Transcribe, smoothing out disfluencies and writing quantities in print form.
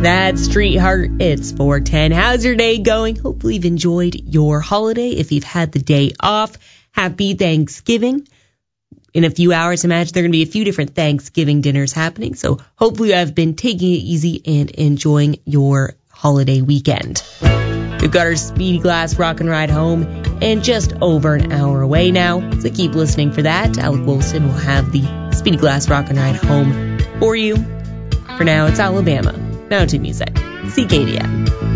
That's Street Heart. It's 4:10. How's your day going? Hopefully you've enjoyed your holiday. If you've had the day off, happy Thanksgiving. In a few hours, imagine there are going to be a few different Thanksgiving dinners happening. So hopefully you have been taking it easy and enjoying your holiday weekend. We've got our Speedy Glass Rock and Ride home and just over an hour away now. So keep listening for that. Alec Wilson will have the Speedy Glass Rock and Ride home for you. For now, it's Alabama. Now to music. CKDM.